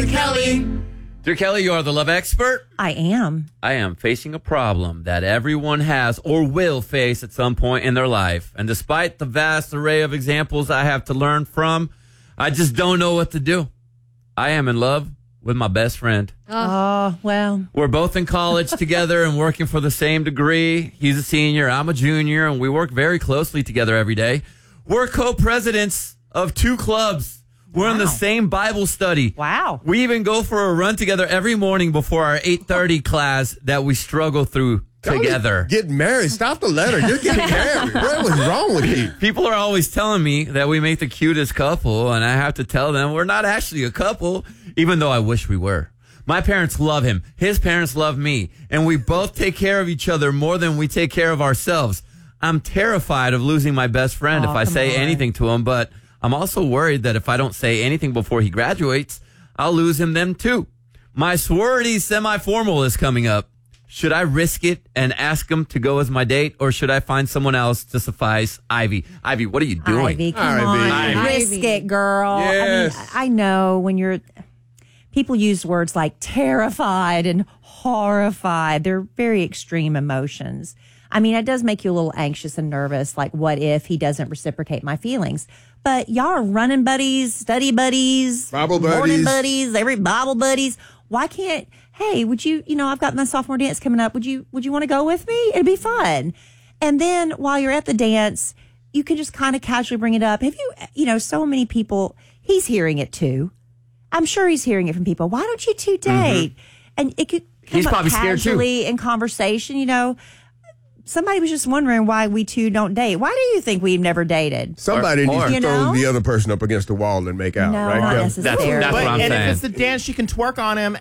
to Kelly. Dear Kelly, you are the love expert. I am. I am facing a problem that everyone has or will face at some point in their life. And despite the vast array of examples I have to learn from, I just don't know what to do. I am in love with my best friend. Oh, well. We're both in college together and working for the same degree. He's a senior, I'm a junior, and we work very closely together every day. We're co-presidents of 2 clubs. We're in the same Bible study. Wow. We even go for a run together every morning before our 8:30 class that we struggle through together. Get married. Stop the letter. Just get married. What was wrong with you? People are always telling me that we make the cutest couple, and I have to tell them we're not actually a couple, even though I wish we were. My parents love him. His parents love me, and we both take care of each other more than we take care of ourselves. I'm terrified of losing my best friend if I say anything to him, but I'm also worried that if I don't say anything before he graduates, I'll lose him then too. My sorority semi-formal is coming up. Should I risk it and ask him to go as my date, or should I find someone else to suffice Ivy? Ivy, what are you doing? Ivy, come on. Ivy. Risk it, girl. Yes. I mean, I know when you're... People use words like terrified and horrified. They're very extreme emotions. I mean, it does make you a little anxious and nervous, like what if he doesn't reciprocate my feelings? But y'all are running buddies, study buddies, Bible morning buddies. buddies, every Bible buddies. Why can't, hey, would you, I've got my sophomore dance coming up. Would you want to go with me? It'd be fun. And then while you're at the dance, you can just kind of casually bring it up. Have you, so many people, he's hearing it too. I'm sure he's hearing it from people. Why don't you two date? And it could come He's up probably scared too. casually in conversation, Somebody was just wondering why we two don't date. Why do you think we've never dated? Somebody needs to You throw know? the other person up against the wall and make out, No, right? not Kev? necessarily. That's what I'm and saying. if it's the dance, she can twerk on him.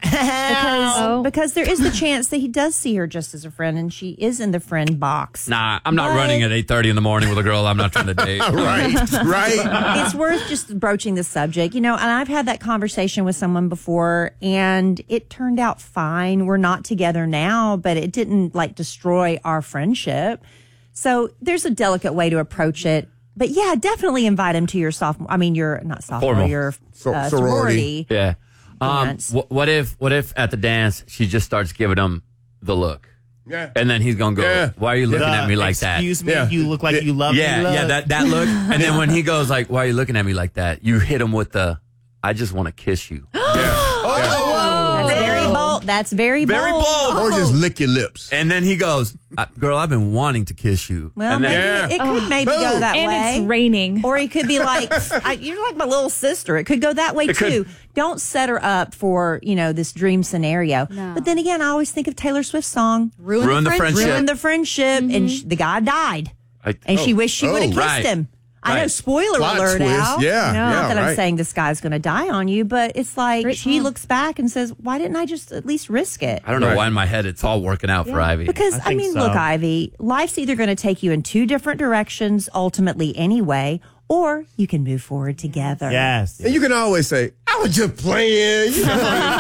Because there is the chance that he does see her just as a friend, and she is in the friend box. Nah, I'm not running at 8:30 in the morning with a girl I'm not trying to date. Right. It's worth just broaching the subject, and I've had that conversation with someone before, and it turned out fine. We're not together now, but it didn't destroy our friendship. So there's a delicate way to approach it. But yeah, definitely invite him to your your not sophomore, Formal. your Sorority. sorority. Yeah. Dance. What if at the dance she just starts giving him the look, Yeah. and then he's gonna go, Yeah. "Why are you looking at me like that?" Excuse me, Yeah. you look like you love me. Yeah, that look. And then when he goes like, "Why are you looking at me like that?" You hit him with the, "I just want to kiss you." That's very bold. That's very bold. Very bold. Or just lick your lips. And then he goes, "Girl, I've been wanting to kiss you." Well, and then, maybe it could maybe go that And way. it's raining. Or he could be like, you're like my little sister. It could go that way, It too. could. Don't set her up for, this dream scenario. No. But then again, I always think of Taylor Swift's song, Ruin the friendship. Ruin the Friendship, and the guy died. And she wished she would have kissed right. him. I know, Right. spoiler Plot alert twist. out. Yeah, Not yeah, that I'm right. saying this guy's going to die on you, but it's like Great she song. looks back and says, why didn't I just at least risk it? I don't know why in my head it's all working out for Ivy. Because, I think so. look, Ivy, life's either going to take you in 2 different directions ultimately anyway, or you can move forward together. Yes. And you can always say, I was just playing. You know,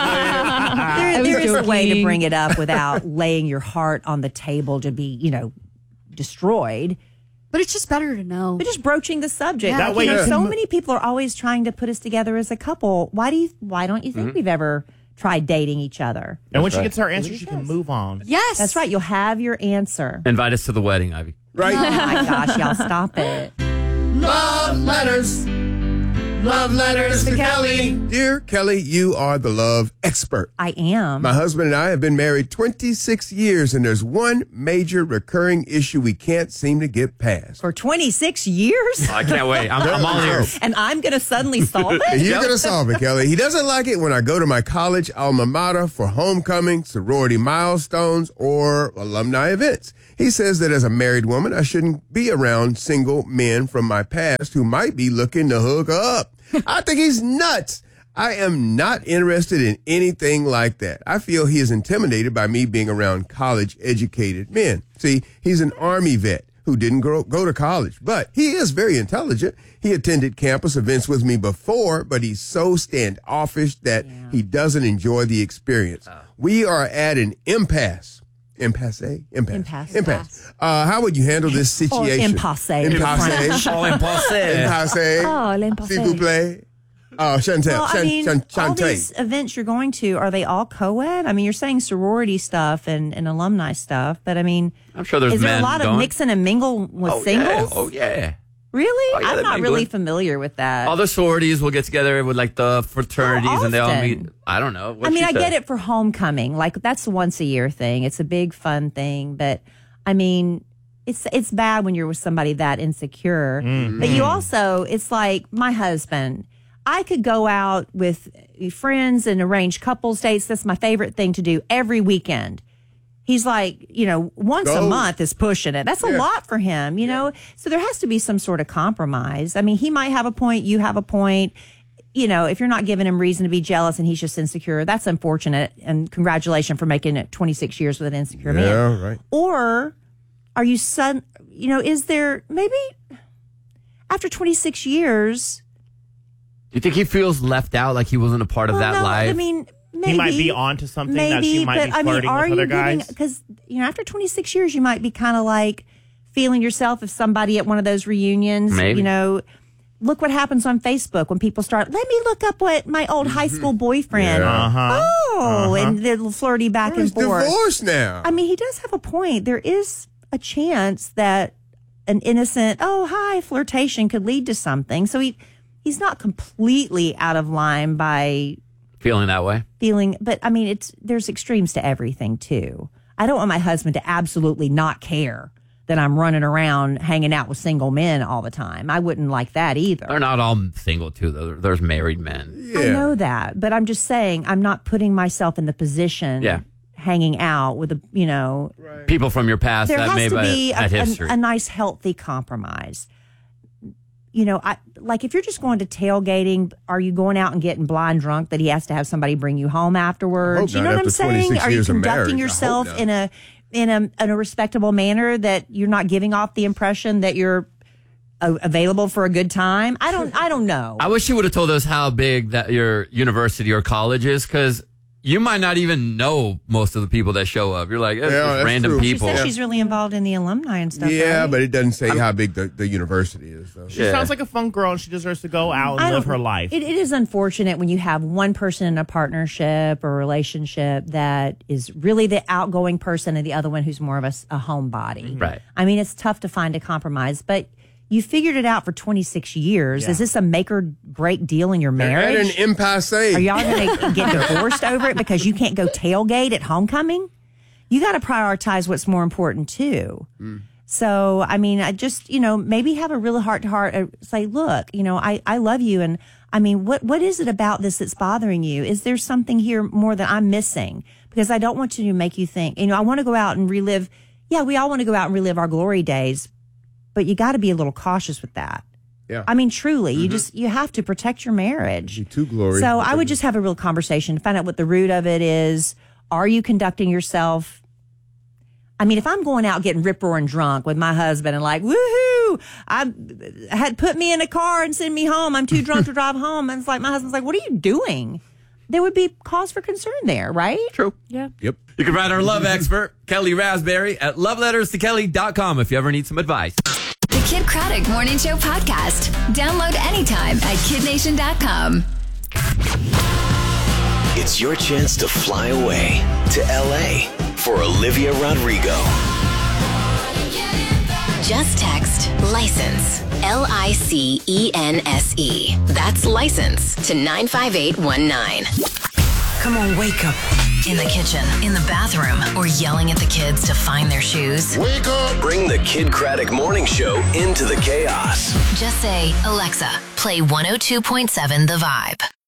There is a way to joking. bring it up without laying your heart on the table to be, destroyed. But it's just better to know. But just broaching the subject. Yeah. That way you so can- many people are always trying to put us together as a couple. Why don't you think we've ever tried dating each other? And when she gets her answer, she can move on. Yes. That's right. You'll have your answer. Invite us to the wedding, Ivy. right? Oh my gosh, y'all stop it. Love letters. Love letters to Kelly. Dear Kelly, you are the love expert. I am. My husband and I have been married 26 years, and there's one major recurring issue we can't seem to get past. For 26 years? I can't wait. I'm all ears. And I'm going to suddenly solve it? You're going to solve it, Kelly. He doesn't like it when I go to my college alma mater for homecoming, sorority milestones, or alumni events. He says that as a married woman, I shouldn't be around single men from my past who might be looking to hook up. I think he's nuts. I am not interested in anything like that. I feel he is intimidated by me being around college-educated men. See, he's an Army vet who didn't go to college, but he is very intelligent. He attended campus events with me before, but he's so standoffish that he doesn't enjoy the experience. We are at an impasse. Impasse. How would you handle this situation? impasse in Impasse. French. Oh, impossible. Impasse. Oh, l'impasse. S'il vous plaît. Chantel. Well, I mean, all Shantae. these events you're going to, are they all co-ed? I mean, you're saying sorority stuff and alumni stuff, but I mean, I'm sure there's is there men a lot going. of mix and mingle with singles? Yeah. Oh, yeah. Really? Oh, yeah, I'm they've not been really doing- familiar with that. All the sororities will get together with like the fraternities and they all often? meet. I don't know. I mean, I get it for homecoming. Like, that's a once a year thing. It's a big fun thing. But, I mean, it's bad when you're with somebody that insecure. But you also, it's like my husband. I could go out with friends and arrange couples dates. That's my favorite thing to do every weekend. He's like, once a month is pushing it. That's a lot for him, you know? So there has to be some sort of compromise. I mean, he might have a point. You have a point. If you're not giving him reason to be jealous and he's just insecure, that's unfortunate. And congratulations for making it 26 years with an insecure man. Yeah, right. Or are you is there maybe after 26 years? Do you think he feels left out, like he wasn't a part of that no, life? I mean, maybe. He might be onto something that she might be flirting with other guys. Because, after 26 years, you might be kind of like feeling yourself if somebody at one of those reunions, Maybe. Look what happens on Facebook when people start, let me look up what my old high school boyfriend. Yeah. And they're flirty back He's and forth. divorced now. I mean, he does have a point. There is a chance that an innocent, flirtation could lead to something. So he's not completely out of line by Feeling that way? but I mean, there's extremes to everything too. I don't want my husband to absolutely not care that I'm running around hanging out with single men all the time. I wouldn't like that either. They're not all single, too, though. There's married men. I know that, but I'm just saying I'm not putting myself in the position hanging out with People from your past there that has may to be have history. a nice, healthy compromise. If you're just going to tailgating, are you going out and getting blind drunk that he has to have somebody bring you home afterwards? I hope You know not what I'm after saying? 26 Are you years of conducting marriage. I hope yourself not. in a respectable manner that you're not giving off the impression that you're available for a good time? I don't know. I wish you would have told us how big that your university or college is, because you might not even know most of the people that show up. You're like, it's just that's random true. She people. said she's really involved in the alumni and stuff. Yeah, right? but it doesn't say how big the university is. Though. She sounds like a fun girl and she deserves to go out and live her life. It is unfortunate when you have one person in a partnership or relationship that is really the outgoing person and the other one who's more of a homebody. Right. I mean, it's tough to find a compromise, but you figured it out for 26 years. Yeah. Is this a make or break deal in your They're at marriage? an impasse. Are y'all going to get divorced over it because you can't go tailgate at homecoming? You got to prioritize what's more important too. So, I mean, I just, maybe have a really heart to heart, say, look, I love you. And I mean, what is it about this that's bothering you? Is there something here more that I'm missing? Because I don't want to make you think, I want to go out and relive. Yeah, we all want to go out and relive our glory days, but you got to be a little cautious with that. Yeah. I mean, truly, you have to protect your marriage. Be too glorious. So I would just have a real conversation, find out what the root of it is. Are you conducting yourself? I mean, if I'm going out getting rip-roaring drunk with my husband and like, woohoo, I had put me in a car and send me home. I'm too drunk to drive home. And it's like, my husband's like, what are you doing? There would be cause for concern there, right? True. Yeah. Yep. You can write our love expert, Kelly Raspberry, at loveletterstokelly.com if you ever need some advice. The Kid Craddock Morning Show podcast. Download anytime at kidnation.com. It's your chance to fly away to LA for Olivia Rodrigo. Just text license, LICENSE. That's license to 95819. Come on, wake up. In the kitchen, in the bathroom, or yelling at the kids to find their shoes. Wake up! Bring the Kid Craddock Morning Show into the chaos. Just say, Alexa, play 102.7 The Vibe.